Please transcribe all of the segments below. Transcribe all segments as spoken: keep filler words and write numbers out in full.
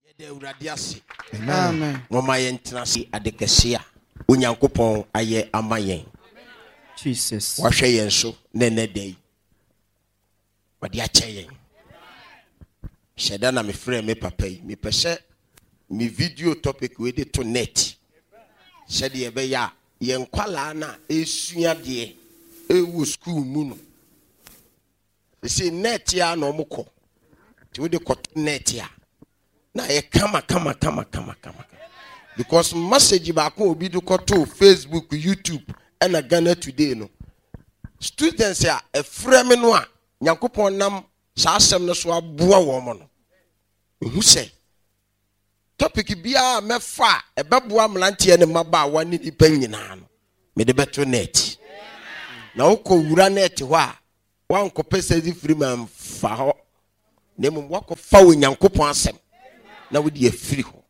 Amen. Mama yentinasi adekesia. Unyankopon aye amayen. Jesus. Wahwe yen so nene dey. Wadi ache yen. Sheda na me frɛ me papa yi. Me pese me video topic we dey to net. Shede ye be ya yen kwala na esua de ewu school mu no. Say net ya no mukọ. Ti we dey net ya. Na ye kama kama kama kama kama. Because message ba ko obi do to Facebook, YouTube and a Ghana Today no. Students ya e frame no a Nyankopon nam sa asem no so aboa wo mo no. Ehu se topic bia me fa e beboa mlante ne maba wa ni dipa nyina no. Me de beto net. Na ukọ wura net ho a wan ko pesa di free man fa ho. Na mum wako fa wo Nyankopon asem. Na wo di free ho.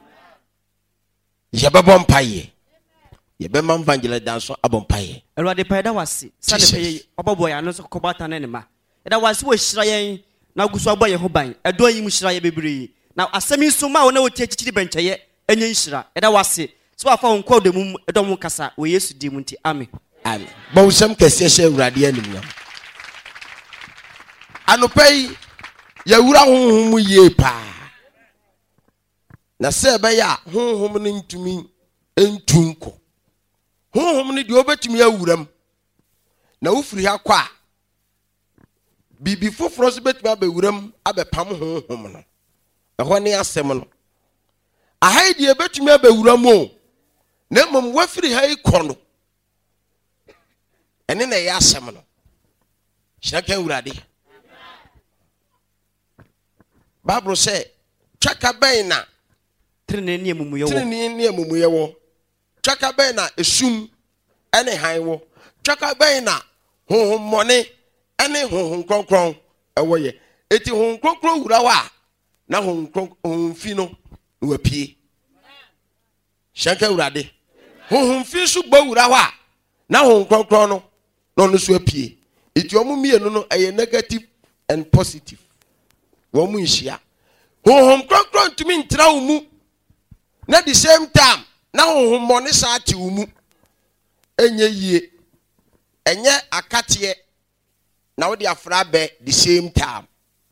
Yababon paye. Yabema mvangela danso abon paye. Elwade paida wasi. Sane paye obobo ya no so kobata ne ma. Eda wasi wo hira yen na guso aboye ho ban. Edo yi mu hira ye bebre. Na asemi so ma wo na wo tie chichiri bencheye enye hira. Eda wasi. So afa won kwa dem edo mu kasa wo Yesu di mu nti. Amen. Amen. Ba usem kese hye urade anim nyam. Anopai ya wura honhom ye pa. Na se be ya honhom ne ntumi entunko. Honhom ne de obetumi awuram. Na ufiri ha kwa. Bibi foforo so betumi abewuram abepam honhom no. Eho ne asem no. Ahai de betumi abewuram o. Na mom wafiri ha ikono. Ene na ya asem no. Shaka urade. Bible say twaka ben na Trene ni emumu yewo. Trene ni emumu yewo. Twaka ben na esum ene han wo. Twaka ben na honhom mone ene honhom kronkron ewo ye. Eti honhom kronkron wura wa na honhom kronkron fi no no apie. Shanka urade. Honhom fi so gba wura wa na honhom kronkron no no no so apie. Eti omu mienu no eye negative and positive. Wo mu nhia. Honhom kronkron tumi ntra wo mu. Na the same time na honhom mone sa ati wo mu. Enye yie. Enye akatie. Na wo de afra be the same time.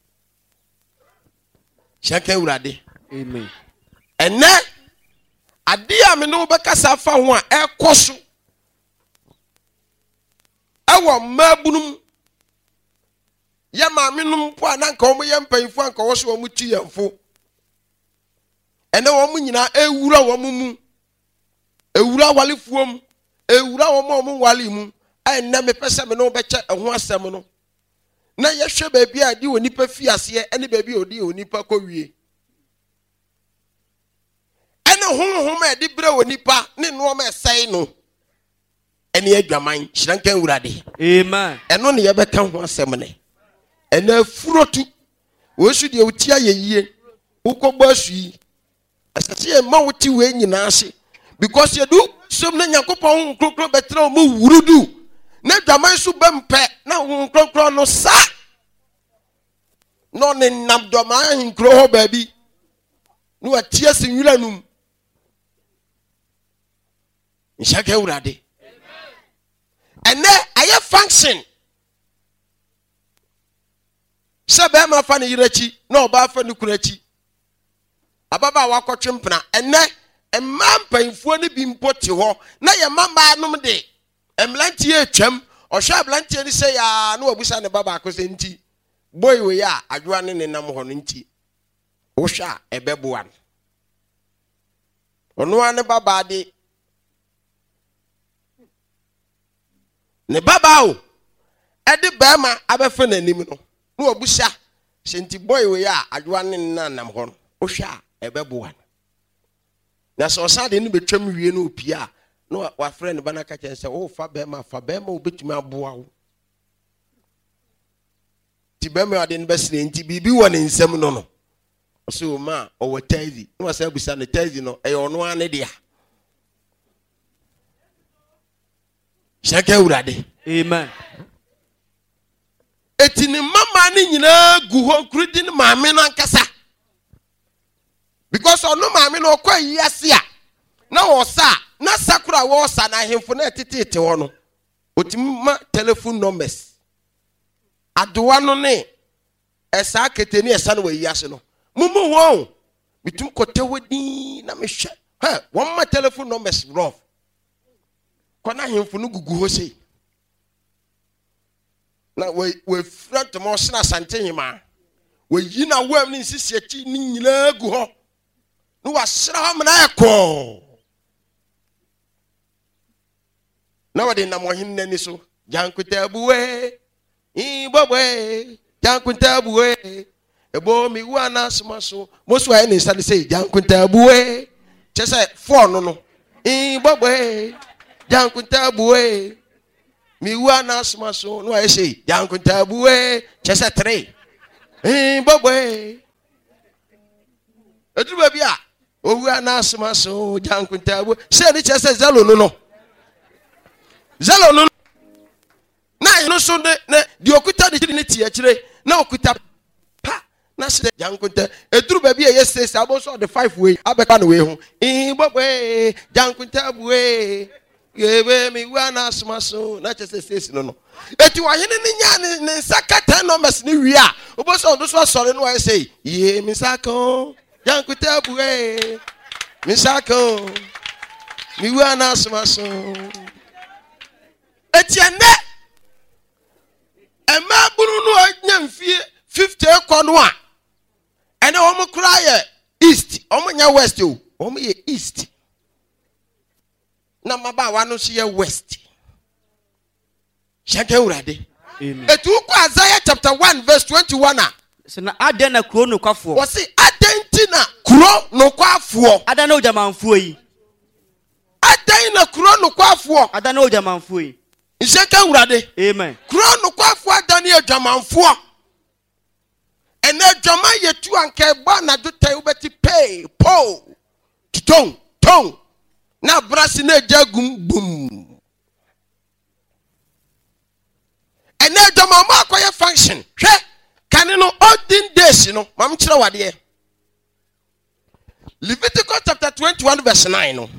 Shaka urade. Amen. Ene ade a me no be kasa fa ho a ekoso. Ewo mabunum. Ya ma menum po ananka omo ye mpanfo anka wo so omo ti yamfo. Ene wo mu nyina ewura wo mu. Ewura walefuom. Ewura wo mo mo wale mu. Enne me pese me no be che ho asem no. Na ye hwe ba bia di onipa fi ase ene ba bia odi onipa kowie. Ene honhom e di bre onipa ne no ma esai no. Ene adwaman hyiranka urade. Amen. Eno ne ye be ka ho asem ne. Ena furotu wo su de utia ye yie ukogba su asase e ma wuti we nyina ase because you do some na Yakobon krokro betra mo wurudu na dwaman su bempe na wo krokro no sa no ne nam dwaman hinkro ho baabi no atia senwura num nshaka urade ene aye function Sebe ma fa ne yirachi na oba fa ne kurachi ababa wakotwempna ene emma mpanfo ne bi mpoti ho na ye mama anom de emlantie atwam ohwe ablantie ni se ya na wabusa ne baba akose nti boy we ya adwoa ne ne nam ho no nti wo hwa ebeboa ono ane baba de ne baba o ede bema abefa nanim no no obusa senti boy we ya adwa ne nanam ho no ohwa ebeboa na so sade ne betwam wie no opia no wa friend bana ka chense o fa be ma fa be ma obetumi aboa wo ti be ma ade ne besire nti bibi wo ne nsem no no so ma o watazi no wasa busa ne tazi no e ono ane dia shaka urade. Amen. Eti ni mama ni nyina gu ho krudi ni maame na nkasa because ono maame no kwa yase a na wo sa na sakura wo sa na hemfo na tetete ho no otima telephone numbers adowa no ne esa keteni esa no yase no mumu ho bitum kote wodi na mehwe ha one ma telephone numbers rough kona hemfo no gugu ho sei na we we front mo sna sante hima we yina wam ni sisi achi ni nyina gu ho no wa sra ho na ekọ na wade na mo hin nani so jankuta buwe i bobwe jankuta buwe ebo mi wa na sma so mo so ayi ni sane say jankuta buwe chese four no no i bobwe jankuta buwe mi wa na sma so no ayi say jankuta buwe chese three eh bobwe edu ba bia owu anasma so jankunta bu se ni chese zelo no no zelo no na ino so ne di okuta di ni tie kire na okuta pa na se jankunta edu ba bia yes abo so the five way abeka no we ho eh bobwe jankunta buwe yebe mi wa anasma so na chese sesi no no eti wa hene ni nya ni sakata numbers ni wi a oboso ndo so sore no wa say ye mi sako jankuta buwe mi sako mi wa na asmaso eti ene ema buru no anya mfie fifty ko no a ene wo mo kra ye east o mo nya west o o mo ye east na maba wa no so ye west Shake urade. Amen. Etu ko Isaiah chapter one verse twenty-one a. Se na aden na kuro no kwafo. Wo se aden ti na kuro no kwafo. Adan na ojamanfo yi. Aden na kuro no kwafo. Adan na ojamanfo yi. Shake urade. Amen. Kuro no kwafo adan na ojamanfo. Ene jama yetu anke ba na do tai ubeti pay po. Tong tong. Na brasi na jagum bum. And then the mama acquire function. Can you know olden days, you know, Mam Chrawadi? Leviticus chapter twenty-one, verse nine.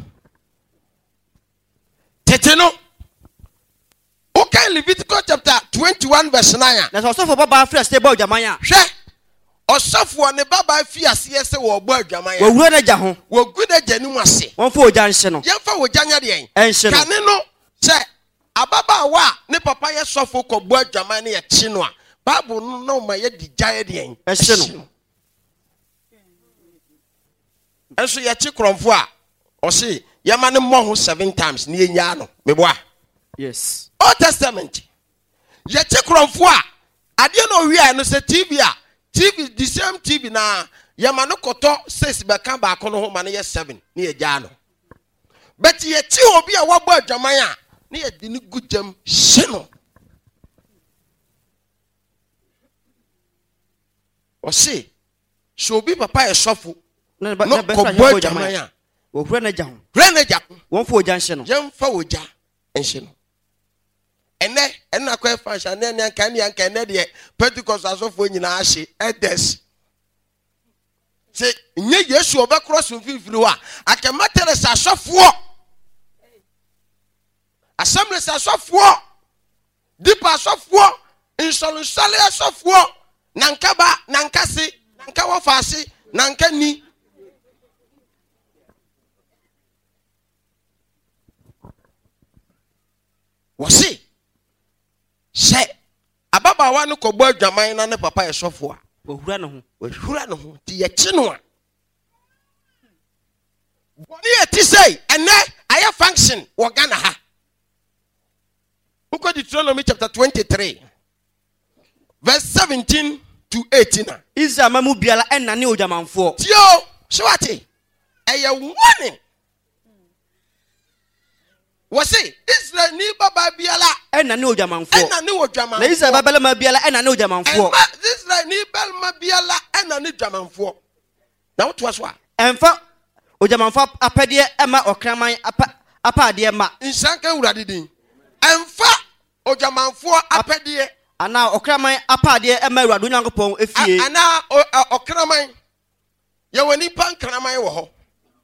Teteno. Okay, Leviticus chapter twenty-one, verse nine. That's also for Baba Fresh about Jamaya. She or suffer ne Baba Fias, yes, or word Jamaya. Well, where Jaho? Well, good at Janumasi. One for Jansen. Yanfa with Janya, and can you know, say, Ababa wa ne papa ye sofo ko bo adwama ne ye chinwa Bible no ma ye di jaye de ehye no enso ye chi kromfo a o se ye ma ne mo ho seven times ne enya no meboa yes Old Testament ye chi kromfo a ade no wi a no se T V a T V the same T V na ye ma no koto six be kan ba ko no ho ma ne ye seven ne ye ja no but ye chi obi a wa bo adwama a ni e dini gujam sheno o se so bi papa e sofo no ko bo jamaya wo hre na jaho hre na jaho won fo janse no yem fa oja ense no ene ena kwa function na na kan ya kan na de Pentecost asofo nyina ahye edes se nye Yesu obekro so fifiri wa akematere sa asofo Assembly asofo dipa asofo insolunsale asofo nankaba nankase nanka wafase nanka ni wose she ababa wa no kobo adwaman na ne papa asofo a ohura no ho ohura no ho ti ye chi no a boni eti say ene aya function wo Ghana ha Book of Deuteronomy chapter twenty-three, verse seventeen to eighteen. Israel mamu biala enna ne ojamanfo. Tio, swati. Eye warning. Wasi Israel ni baba biala enna ne ojamanfo. Enna ne ojamanfo. Na Israel babala ma biala enna ne ojamanfo. Israel ni balma biala enna ne ojamanfo. Na what was what? Emfa ojamanfo apede ema okraman apa apade ma. Nsanka urade din. Emfa ojamanfo apede ana okraman apade ema urade nyankopon efie. Ana okraman ye woni pan kraman wo ho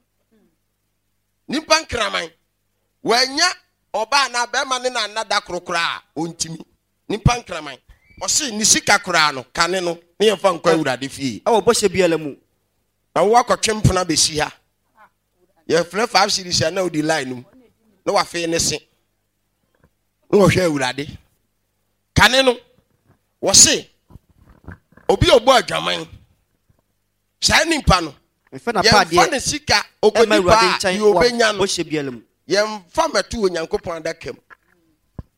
ni pan kraman wanya oba na be ma ne na nada krokra ontimi ni pan kraman o se ni sika kra no kane no ne ye fa nkwa awurade fie e wo boshe biala mu na wo akotwempona be si ha ye frɛ five series na odi line no na wa fe ne se no hwɛ awurade kane no wo se obi obo adwaman sai nimpa no mfa na pa de ne sika ogodi pa ye obenya no boshe biala mu ye mfa metu onyankopɔn adakam